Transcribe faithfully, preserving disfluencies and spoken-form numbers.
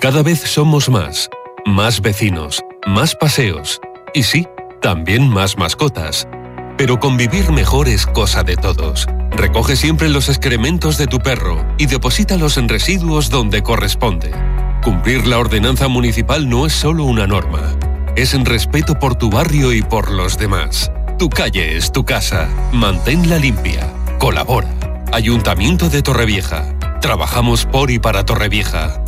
Cada vez somos más. Más vecinos, más paseos. Y sí, también más mascotas. Pero convivir mejor es cosa de todos. Recoge siempre los excrementos de tu perro y deposítalos en residuos donde corresponde. Cumplir la ordenanza municipal no es solo una norma. Es en respeto por tu barrio y por los demás. Tu calle es tu casa. Manténla limpia. Colabora. Ayuntamiento de Torrevieja. Trabajamos por y para Torrevieja.